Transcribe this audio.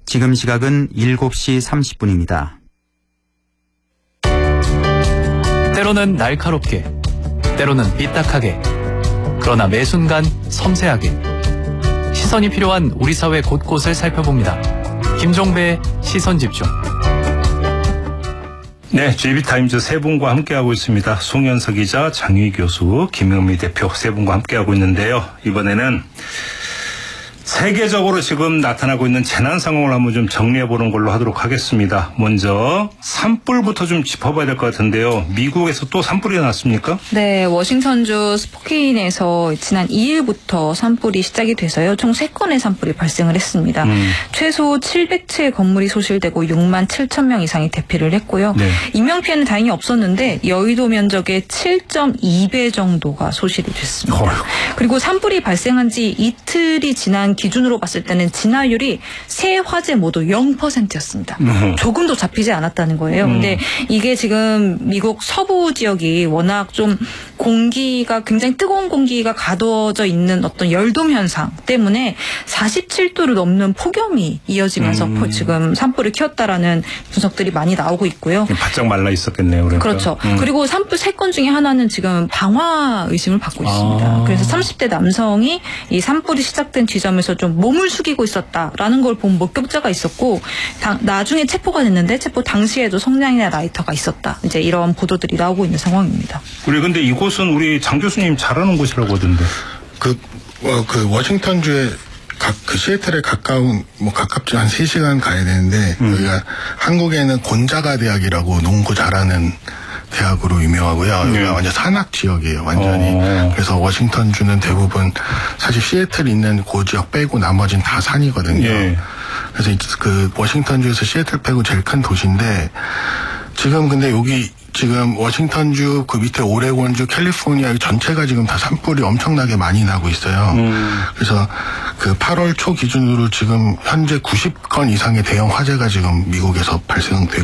지금 시각은 7시 30분입니다. 때로는 날카롭게, 때로는 삐딱하게, 그러나 매 순간 섬세하게 시선이 필요한 우리 사회 곳곳을 살펴봅니다. 김종배의 시선집중. 네, JB타임즈 세 분과 함께하고 있습니다. 송현석 기자, 장희 교수, 김영미 대표 세 분과 함께하고 있는데요. 이번에는 세계적으로 지금 나타나고 있는 재난 상황을 한번 좀 정리해보는 걸로 하도록 하겠습니다. 먼저 산불부터 좀 짚어봐야 될 것 같은데요. 미국에서 또 산불이 났습니까? 네, 워싱턴주 스포케인에서 지난 2일부터 산불이 시작이 돼서요. 총 3건의 산불이 발생을 했습니다. 최소 700채의 건물이 소실되고 6만 7천 명 이상이 대피를 했고요. 네. 인명피해는 다행히 없었는데 여의도 면적의 7.2배 정도가 소실이 됐습니다. 그리고 산불이 발생한 지 이틀이 지난 기준으로 봤을 때는 진화율이 세 화재 모두 0%였습니다. 조금도 잡히지 않았다는 거예요. 근데 이게 지금 미국 서부 지역이 워낙 좀 공기가 굉장히 뜨거운 공기가 가둬져 있는 어떤 열돔 현상 때문에 47도를 넘는 폭염이 이어지면서 지금 산불을 키웠다라는 분석들이 많이 나오고 있고요. 바짝 말라 있었겠네요. 그러니까. 그렇죠. 그리고 산불 3건 중에 하나는 지금 방화 의심을 받고 있습니다. 그래서 30대 남성이 이 산불이 시작된 지점에서 좀 몸을 숙이고 있었다라는 걸 본 목격자가 있었고 나중에 체포가 됐는데 체포 당시에도 성냥이나 라이터가 있었다. 이제 이런 보도들이 나오고 있는 상황입니다. 그래, 근데 이곳은 우리 장 교수님 잘 아는 곳이라고 하던데. 그 워싱턴주에 시애틀에 가깝지 한 3시간 가야 되는데, 여기가 한국에는 곤자가 대학이라고 농구 잘하는 대학으로 유명하고요. 여기가 완전 산악 지역이에요, 완전히. 그래서 워싱턴주는 대부분 사실 시애틀 있는 그 지역 빼고 나머지는 다 산이거든요. 예. 그래서 그 워싱턴주에서 시애틀 빼고 제일 큰 도시인데, 지금 근데 여기 지금 워싱턴주 그 밑에 오레곤주 캘리포니아 전체가 지금 다 산불이 엄청나게 많이 나고 있어요. 그래서 그 8월 초 기준으로 지금 현재 90건 이상의 대형 화재가 지금 미국에서 발생되고